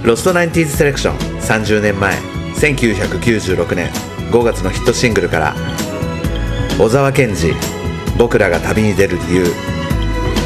ロストナインティーズセレクション30年前1996年5月のヒットシングルから小沢健二僕らが旅に出る理由。